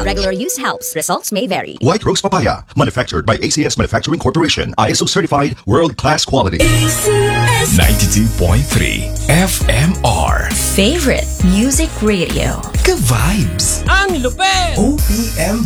Regular use helps. Results may vary. White Rose Papaya, manufactured by ACS Manufacturing Corporation. ISO certified, world-class quality. 92.3 FMR. Favorite Music Radio. Ka-vibes. Ang lupet! OPM